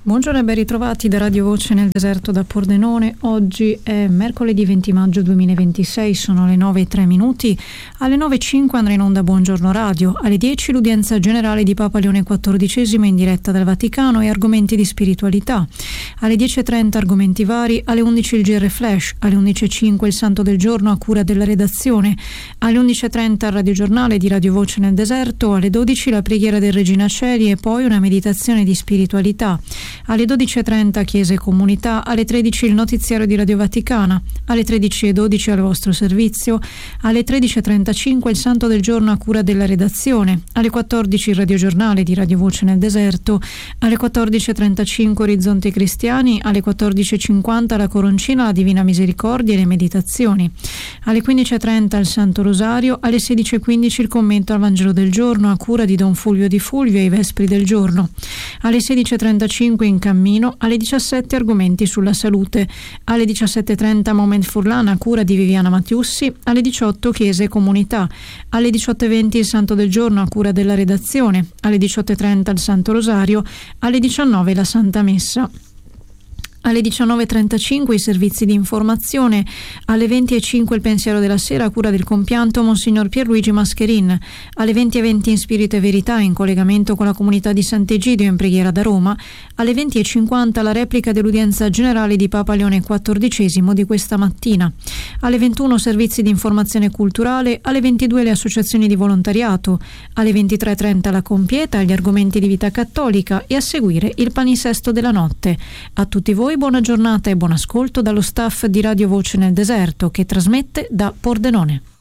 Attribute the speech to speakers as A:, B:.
A: Buongiorno e ben ritrovati da Radio Voce nel deserto da Pordenone. Oggi è mercoledì 20 maggio 2026, sono le 9:03. Alle 9:05 andrà in onda Buongiorno Radio. Alle 10 l'udienza generale di Papa Leone XIV in diretta dal Vaticano e argomenti di spiritualità. Alle 10:30 argomenti vari. Alle 11 il GR Flash. Alle 11:05 il Santo del Giorno a cura della redazione. Alle 11:30 il radiogiornale di Radio Voce nel deserto. Alle 12 la preghiera del Regina Coeli e poi una meditazione di spiritualità. Alle 12:30 Chiesa e Comunità, alle 13 il notiziario di Radio Vaticana, alle 13:12 al vostro servizio, alle 13:35 il Santo del Giorno a cura della redazione, alle 14 il radiogiornale di Radio Voce nel deserto, alle 14:35 Orizzonti Cristiani, alle 14:50 la Coroncina, la Divina Misericordia e le meditazioni, alle 15:30 il Santo Rosario, alle 16:15 il commento al Vangelo del Giorno a cura di Don Fulvio Di Fulvio e i Vespri del Giorno, alle 16:35 in cammino, alle 17 argomenti sulla salute, alle 17:30 Moment Furlan a cura di Viviana Mattiussi, alle 18 Chiesa e Comunità, alle 18:20 il Santo del Giorno a cura della redazione, alle 18:30 il Santo Rosario, alle 19 la Santa Messa. Alle 19:35 i servizi di informazione, alle 20:05 il pensiero della sera a cura del compianto Monsignor Pierluigi Mascherin, alle 20:20 in Spirito e Verità in collegamento con la comunità di Sant'Egidio in preghiera da Roma, alle 20:50 la replica dell'udienza generale di Papa Leone XIV di questa mattina, alle 21 servizi di informazione culturale, alle 22 le associazioni di volontariato, alle 23:30 la compieta, gli argomenti di vita cattolica e a seguire il palinsesto della notte. A tutti voi buona giornata e buon ascolto dallo staff di Radio Voce nel deserto che trasmette da Pordenone.